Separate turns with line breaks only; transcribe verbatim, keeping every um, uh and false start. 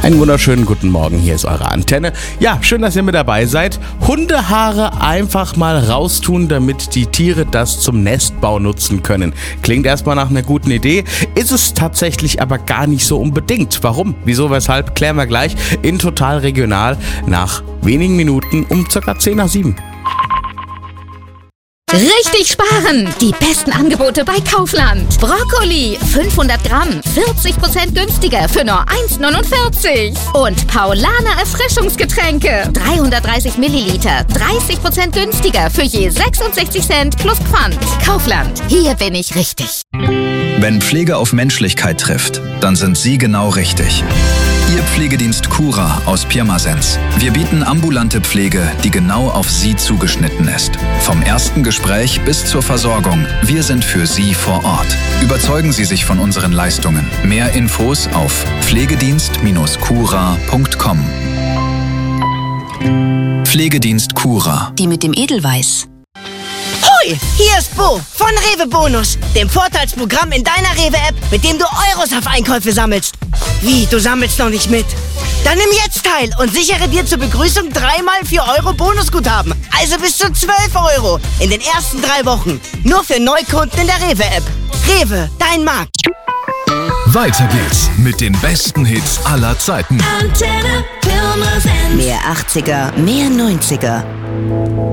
Einen wunderschönen guten Morgen, hier ist eure Antenne. Ja, schön, dass ihr mit dabei seid. Hundehaare einfach mal raustun, damit die Tiere das zum Nestbau nutzen können. Klingt erstmal nach einer guten Idee, ist es tatsächlich aber gar nicht so unbedingt. Warum? Wieso? Weshalb? Klären wir gleich in Total Regional nach wenigen Minuten um ca. zehn nach sieben.
Richtig sparen! Die besten Angebote bei Kaufland. Brokkoli fünfhundert Gramm, vierzig Prozent günstiger für nur eins neunundvierzig. Und Paulaner Erfrischungsgetränke, dreihundertdreißig Milliliter, dreißig Prozent günstiger für je sechsundsechzig Cent plus Pfand. Kaufland, hier bin ich richtig.
Wenn Pflege auf Menschlichkeit trifft, dann sind Sie genau richtig. Ihr Pflegedienst Cura aus Pirmasens. Wir bieten ambulante Pflege, die genau auf Sie zugeschnitten ist. Vom ersten Gespräch bis zur Versorgung. Wir sind für Sie vor Ort. Überzeugen Sie sich von unseren Leistungen. Mehr Infos auf pflegedienst cura punkt com. Pflegedienst Cura.
Die mit dem Edelweiß.
Hoi, hier ist Bo von Rewe Bonus, dem Vorteilsprogramm in deiner Rewe-App, mit dem du Euros auf Einkäufe sammelst. Wie, du sammelst noch nicht mit? Dann nimm jetzt teil und sichere dir zur Begrüßung dreimal vier Euro Bonusguthaben. Also bis zu zwölf Euro in den ersten drei Wochen. Nur für Neukunden in der Rewe-App. Rewe, dein Markt.
Weiter geht's mit den besten Hits aller Zeiten.
Antenne Pirmasens. Mehr achtziger, mehr neunziger.